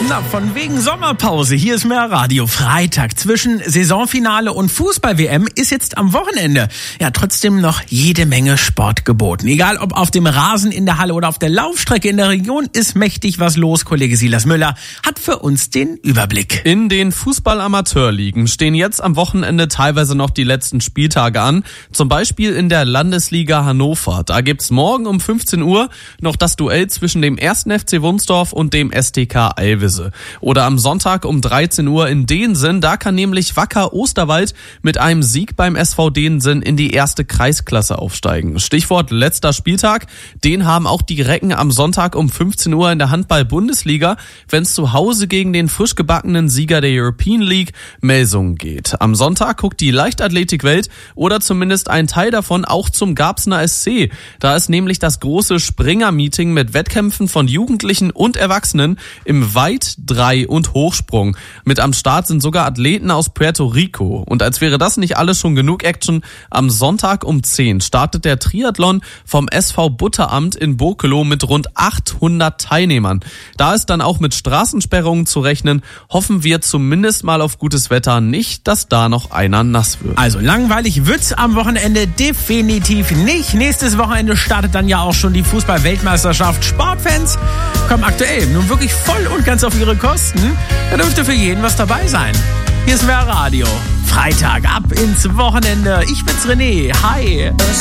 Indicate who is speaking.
Speaker 1: Na, von wegen Sommerpause. Hier ist mehr Radio. Freitag zwischen Saisonfinale und Fußball-WM ist jetzt am Wochenende. Ja, trotzdem noch jede Menge Sport geboten. Egal ob auf dem Rasen in der Halle oder auf der Laufstrecke in der Region, ist mächtig was los. Kollege Silas Müller hat für uns den Überblick.
Speaker 2: In den Fußball-Amateurligen stehen jetzt am Wochenende teilweise noch die letzten Spieltage an. Zum Beispiel in der Landesliga Hannover. Da gibt's morgen um 15 Uhr noch das Duell zwischen dem 1. FC Wunsdorf und dem STK Alvise. Oder am Sonntag um 13 Uhr in Deensen, da kann nämlich Wacker Osterwald mit einem Sieg beim SV Deensen in die erste Kreisklasse aufsteigen. Stichwort letzter Spieltag, den haben auch die Recken am Sonntag um 15 Uhr in der Handball-Bundesliga, wenn es zu Hause gegen den frisch gebackenen Sieger der European League Melsungen geht. Am Sonntag guckt die Leichtathletikwelt oder zumindest ein Teil davon auch zum Garbsener SC. Da ist nämlich das große Springer-Meeting mit Wettkämpfen von Jugendlichen und Erwachsenen im Weit-, Drei- und Hochsprung. Mit am Start sind sogar Athleten aus Puerto Rico. Und als wäre das nicht alles schon genug Action, am Sonntag um 10 startet der Triathlon vom SV Butteramt in Bokelow mit rund 800 Teilnehmern. Da ist dann auch mit Straßensperrungen zu rechnen. Hoffen wir zumindest mal auf gutes Wetter, nicht, dass da noch einer nass wird.
Speaker 1: Also langweilig wird's am Wochenende definitiv nicht. Nächstes Wochenende startet dann ja auch schon die Fußball-Weltmeisterschaft. Sportfans kommen aktuell nun wirklich voll und ganz auf ihre Kosten. Da dürfte für jeden was dabei sein. Hier ist mehr Radio. Freitag ab ins Wochenende. Ich bin's René. Hi.